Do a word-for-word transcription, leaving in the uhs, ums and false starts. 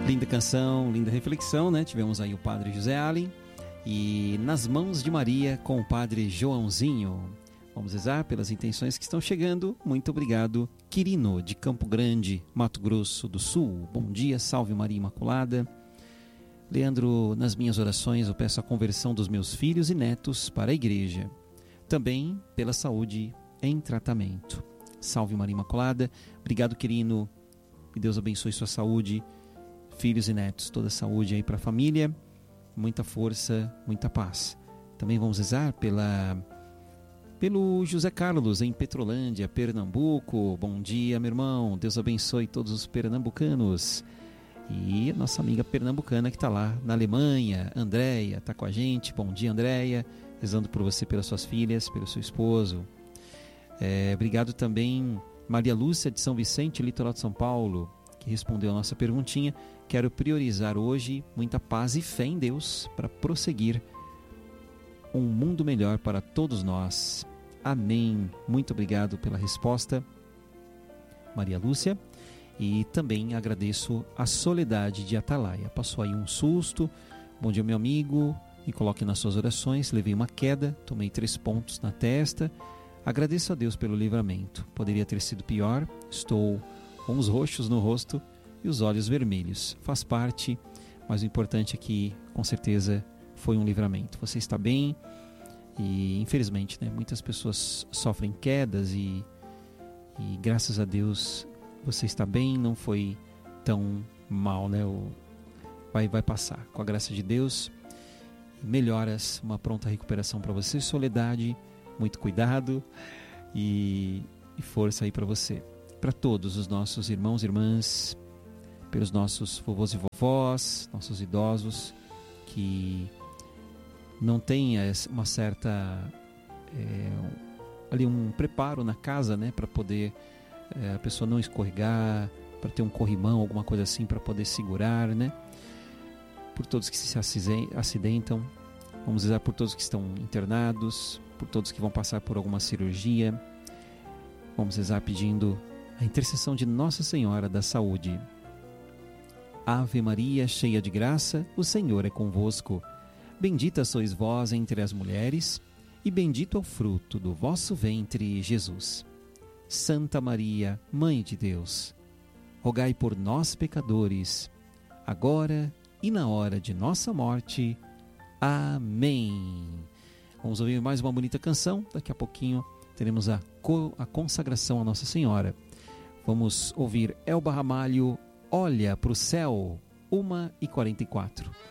Linda canção, linda reflexão, né? Tivemos aí o Padre José Allen e Nas Mãos de Maria com o Padre Joãozinho. Vamos rezar pelas intenções que estão chegando. Muito obrigado. Quirino, de Campo Grande, Mato Grosso do Sul. Bom dia, salve Maria Imaculada. Leandro, nas minhas orações eu peço a conversão dos meus filhos e netos para a igreja. Também pela saúde em tratamento. Salve Maria Imaculada. Obrigado, Quirino. Que Deus abençoe sua saúde, filhos e netos, toda a saúde aí para a família, muita força, muita paz. Também vamos rezar pela, pelo José Carlos em Petrolândia, Pernambuco. Bom dia, meu irmão, Deus abençoe todos os pernambucanos. E a nossa amiga pernambucana que está lá na Alemanha, Andréia, está com a gente. Bom dia, Andréia, rezando por você, pelas suas filhas, pelo seu esposo. É, obrigado também Maria Lúcia de São Vicente, litoral de São Paulo, que respondeu a nossa perguntinha. Quero priorizar hoje muita paz e fé em Deus para prosseguir um mundo melhor para todos nós. Amém. Muito obrigado pela resposta, Maria Lúcia. E também agradeço a Soledade de Atalaia. Passou aí um susto. Bom dia, meu amigo. Me coloque nas suas orações. Levei uma queda, tomei três pontos na testa. Agradeço a Deus pelo livramento. Poderia ter sido pior. Estou com os roxos no rosto e os olhos vermelhos. Faz parte, mas o importante é que, com certeza, foi um livramento. Você está bem e, infelizmente, né, muitas pessoas sofrem quedas e, e, graças a Deus, você está bem, não foi tão mal, né? O, vai, vai passar. Com a graça de Deus, melhoras, uma pronta recuperação para você. Soledade, muito cuidado e, e força aí para você. Para todos os nossos irmãos e irmãs, pelos nossos vovôs e vovós, nossos idosos, que não têm uma certa, é, ali um preparo na casa, né, para poder é, a pessoa não escorregar, para ter um corrimão, alguma coisa assim, para poder segurar, né? Por todos que se acidentam, vamos rezar por todos que estão internados, por todos que vão passar por alguma cirurgia. Vamos rezar pedindo a intercessão de Nossa Senhora da Saúde. Ave Maria, cheia de graça, o Senhor é convosco. Bendita sois vós entre as mulheres, e bendito é o fruto do vosso ventre, Jesus. Santa Maria, Mãe de Deus, rogai por nós, pecadores, agora e na hora de nossa morte. Amém. Vamos ouvir mais uma bonita canção. Daqui a pouquinho teremos a, co- a consagração a Nossa Senhora. Vamos ouvir Elba Ramalho, Olha para o Céu, uma e quarenta e quatro.